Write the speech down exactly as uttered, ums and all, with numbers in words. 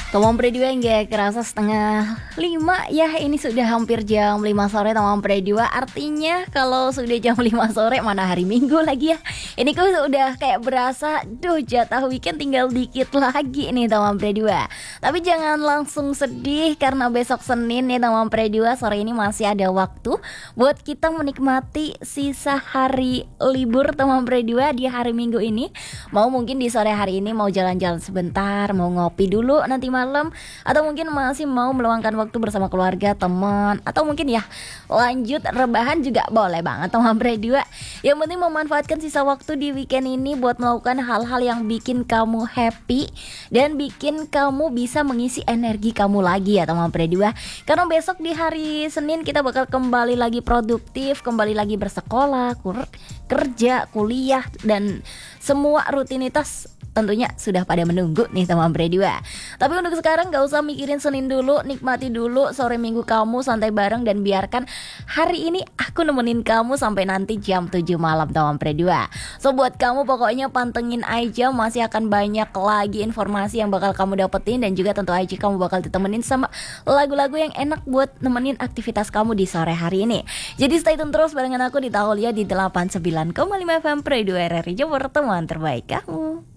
Teman Predua nggak kerasa setengah lima ya. Ini sudah hampir jam lima sore teman Predua. Artinya kalau sudah jam lima sore mana hari Minggu lagi ya. Ini kok udah kayak berasa duh jatah weekend tinggal dikit lagi nih teman Predua. Tapi jangan langsung sedih karena besok Senin nih teman Predua. Sore ini masih ada waktu buat kita menikmati sisa hari libur teman Predua di hari Minggu ini. Mau mungkin di sore hari ini mau jalan-jalan sebentar, mau ngopi dulu nanti malam, atau mungkin masih mau meluangkan waktu bersama keluarga, teman, atau mungkin ya lanjut rebahan juga boleh banget teman Predua. Yang penting memanfaatkan sisa waktu di weekend ini buat melakukan hal-hal yang bikin kamu happy dan bikin kamu bisa mengisi energi kamu lagi ya teman Predua. Karena besok di hari Senin kita bakal kembali lagi produktif, kembali lagi bersekolah, kur- kerja, kuliah, dan semua rutinitas tentunya sudah pada menunggu nih teman Predua. Tapi untuk sekarang gak usah mikirin Senin dulu, nikmati dulu sore Minggu kamu santai bareng, dan biarkan hari ini aku nemenin kamu sampai nanti jam tujuh malam teman Predua. So buat kamu pokoknya pantengin aja, masih akan banyak lagi informasi yang bakal kamu dapetin, dan juga tentu aja kamu bakal ditemenin sama lagu-lagu yang enak buat nemenin aktivitas kamu di sore hari ini. Jadi stay tune terus barengan aku di Taulia di delapan puluh sembilan koma lima F M Predua R R I Jawa, teman terbaik kamu.